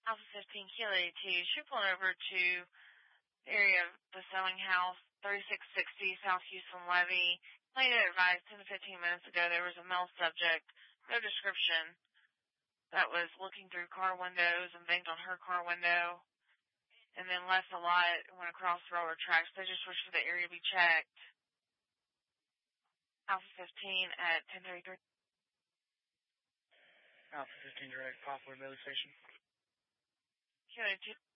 Alpha 15, Kilo 82. Should pull over to the area of the selling house, 3660 South Houston Levee. Lady advised 10 to 15 minutes ago there was a male subject, no description, that was looking through car windows and banged on her car window, and then left a lot and went across the railroad tracks. They just wish for the area to be checked. Alpha 15 at 1033. Alpha 15 direct, Poplar Railway Station. Kilo 2.